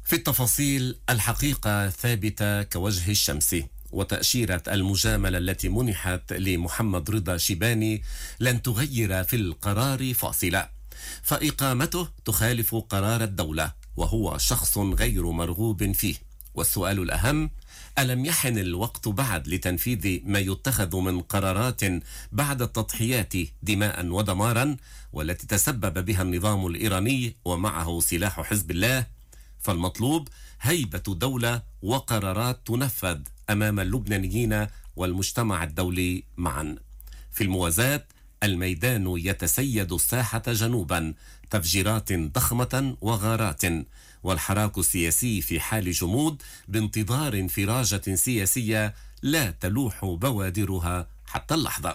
في التفاصيل، الحقيقة ثابتة كوجه الشمس، وتأشيرة المجاملة التي منحت لمحمد رضا شيباني لن تغير في القرار فاصلة، فإقامته تخالف قرار الدولة وهو شخص غير مرغوب فيه. والسؤال الأهم: ألم يحن الوقت بعد لتنفيذ ما يتخذ من قرارات بعد التضحيات دماء ودمارا والتي تسبب بها النظام الإيراني ومعه سلاح حزب الله؟ فالمطلوب هيبة دولة وقرارات تنفذ أمام اللبنانيين والمجتمع الدولي معا. في الموازاة، الميدان يتسيد الساحة جنوبا، تفجيرات ضخمة وغارات، والحراك السياسي في حال جمود بانتظار انفراجة سياسية لا تلوح بوادرها حتى اللحظة.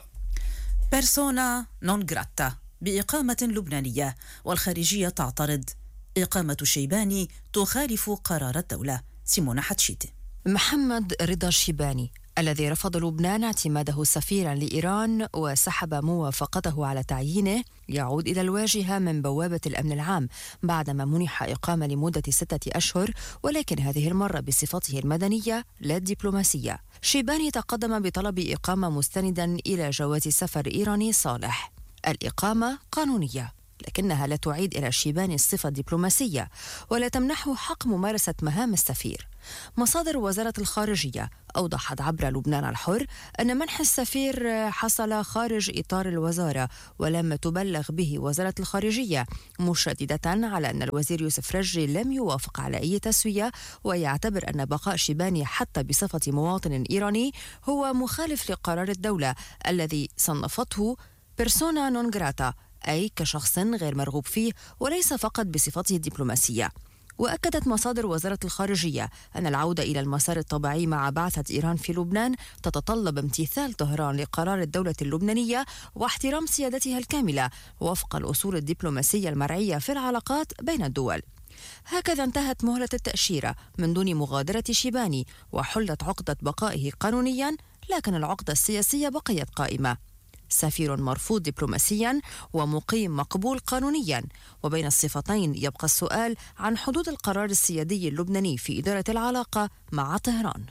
بيرسونا نون جراتا بإقامة لبنانية، والخارجية تعترض. إقامة شيباني تخالف قرار الدولة. سيمونا حتشيتي. محمد رضا شيباني الذي رفض لبنان اعتماده سفيرا لإيران وسحب موافقته على تعيينه يعود إلى الواجهة من بوابة الأمن العام بعدما منح إقامة لمدة 6 أشهر، ولكن هذه المرة بصفته المدنية لا الدبلوماسية. شيباني تقدم بطلب إقامة مستندا إلى جواز سفر إيراني صالح. الإقامة قانونية، لكنها لا تعيد إلى شيباني الصفة الدبلوماسية ولا تمنحه حق ممارسة مهام السفير. مصادر وزارة الخارجية أوضحت عبر لبنان الحر أن منح السفير حصل خارج إطار الوزارة ولم تبلغ به وزارة الخارجية، مشددة على أن الوزير يوسف رجي لم يوافق على أي تسوية، ويعتبر أن بقاء شيباني حتى بصفة مواطن إيراني هو مخالف لقرار الدولة الذي صنفته بيرسونا نون جراتا، أي كشخص غير مرغوب فيه وليس فقط بصفته الدبلوماسية. وأكدت مصادر وزارة الخارجية أن العودة إلى المسار الطبيعي مع بعثة إيران في لبنان تتطلب امتثال طهران لقرار الدولة اللبنانية واحترام سيادتها الكاملة وفق الأصول الدبلوماسية المرعية في العلاقات بين الدول. هكذا انتهت مهلة التأشيرة من دون مغادرة شيباني، وحلت عقدة بقائه قانونيا، لكن العقدة السياسية بقيت قائمة. سفير مرفوض دبلوماسيا ومقيم مقبول قانونيا، وبين الصفتين يبقى السؤال عن حدود القرار السيادي اللبناني في إدارة العلاقة مع طهران.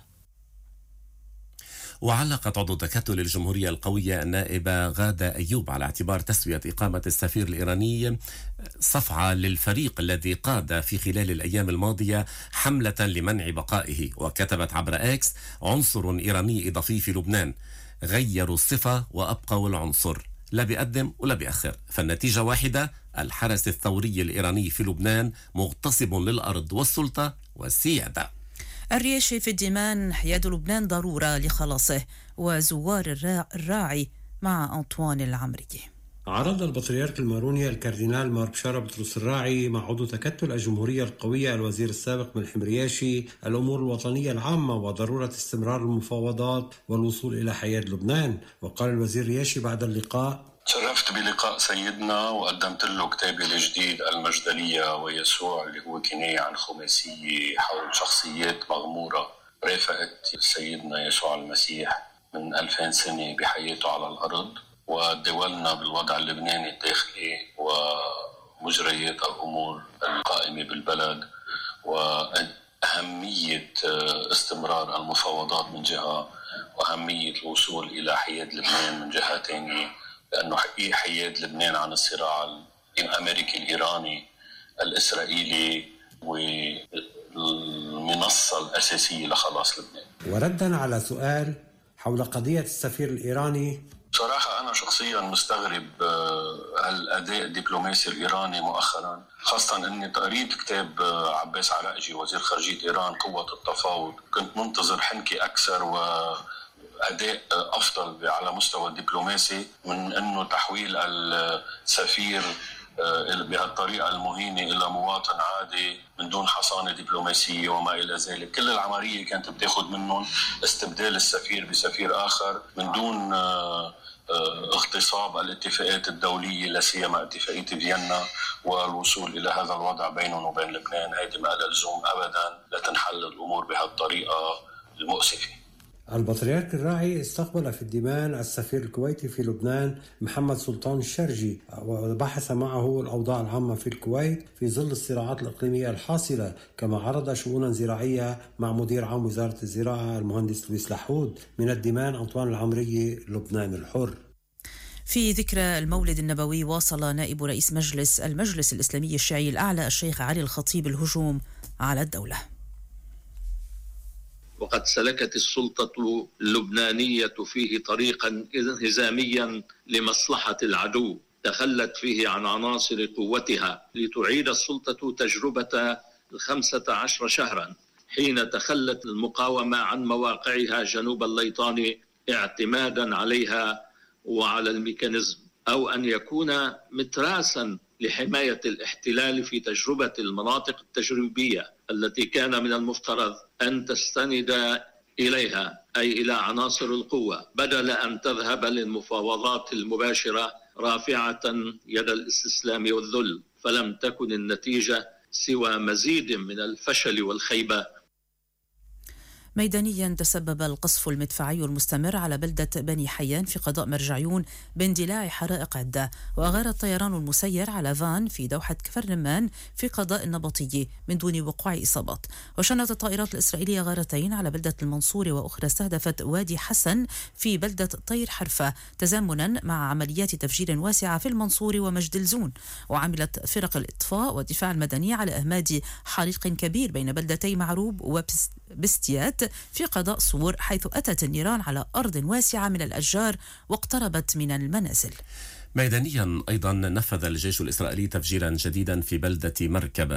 وعلقت عضو تكتل الجمهورية القوية النائبة غادة أيوب على اعتبار تسوية إقامة السفير الإيراني صفعة للفريق الذي قاد في خلال الأيام الماضية حملة لمنع بقائه، وكتبت عبر إكس: عنصر إيراني إضافي في لبنان، غيروا الصفة وأبقوا العنصر، لا بيقدم ولا بيأخر، فالنتيجة واحدة: الحرس الثوري الإيراني في لبنان مغتصب للأرض والسلطة والسيادة. الريش في الدمان، حياد لبنان ضرورة لخلاصه، وزوار الراعي مع أنطوان العمري. عرض البطريرك الماروني الكاردينال مار بشارة بطرس الراعي مع عضو تكتل الجمهورية القوية الوزير السابق ملحم رياشي الأمور الوطنية العامة وضرورة استمرار المفاوضات والوصول إلى حياد لبنان. وقال الوزير رياشي بعد اللقاء: تشرفت بلقاء سيدنا وقدمت له كتابي الجديد المجدلية ويسوع، اللي هو كناية عن خماسية حول شخصيات مغمورة رافقت سيدنا يسوع المسيح من 2000 سنة بحياته على الأرض، ودولنا بالوضع اللبناني الداخلي ومجريات الأمور القائمة بالبلد، وأهمية استمرار المفاوضات من جهة، وأهمية الوصول إلى حياد لبنان من جهة تانية، لأنه حياد لبنان عن الصراع الأمريكي الإيراني الإسرائيلي والمنصة الأساسية لخلاص لبنان. وردا على سؤال حول قضية السفير الإيراني: بصراحة أنا شخصياً مستغرب الأداء الدبلوماسي الإيراني مؤخراً، خاصة أني قريت كتاب عباس عراقجي وزير خارجية إيران قوة التفاوض. كنت منتظر حنكة أكثر وأداء أفضل على مستوى الدبلوماسي من أنه تحويل السفير بهالطريقة المهينة إلى مواطن عادي من دون حصانة دبلوماسية وما إلى ذلك. كل العملية كانت بتاخد منهم استبدال السفير بسفير آخر من دون اغتصاب الاتفاقات الدولية، لا سيما اتفاقية فيينا، والوصول إلى هذا الوضع بينهم وبين لبنان. هيدي ما لها لزوم أبدا لتنحل الأمور بهالطريقة المؤسفة. البطريرك الراعي استقبل في الدمام السفير الكويتي في لبنان محمد سلطان الشرجي، وبحث معه الأوضاع العامة في الكويت في ظل الصراعات الإقليمية الحاصلة، كما عرض شؤونا زراعية مع مدير عام وزارة الزراعة المهندس لويس لحود. من الدمام أنطوان العمري، لبنان الحر. في ذكرى المولد النبوي، واصل نائب رئيس المجلس الإسلامي الشيعي الأعلى الشيخ علي الخطيب الهجوم على الدولة. وقد سلكت السلطة اللبنانية فيه طريقا انهزاميا لمصلحة العدو، تخلت فيه عن عناصر قوتها لتعيد السلطة تجربة 15 شهرا، حين تخلت المقاومة عن مواقعها جنوب الليطاني اعتمادا عليها وعلى الميكانيزم، أو أن يكون متراسا لحماية الاحتلال في تجربة المناطق التجريبية التي كان من المفترض أن تستند إليها، أي إلى عناصر القوة، بدل أن تذهب للمفاوضات المباشرة رافعة يد الاستسلام والذل. فلم تكن النتيجة سوى مزيد من الفشل والخيبة. ميدانيا، تسبب القصف المدفعي المستمر على بلدة بني حيان في قضاء مرجعيون باندلاع حرائق عدة، وأغار الطيران المسير على فان في دوحة كفرنمان في قضاء النبطي من دون وقوع إصابات. وشنت الطائرات الإسرائيلية غارتين على بلدة المنصور، وأخرى استهدفت وادي حسن في بلدة طير حرفة، تزامنا مع عمليات تفجير واسعة في المنصور ومجد الزون. وعملت فرق الإطفاء والدفاع المدني على إهماد حريق كبير بين بلدتي معروب وبستيات في قضاء صور، حيث أتت النيران على أرض واسعة من الأشجار واقتربت من المنازل. ميدانيا أيضا، نفذ الجيش الإسرائيلي تفجيرا جديدا في بلدة مركبة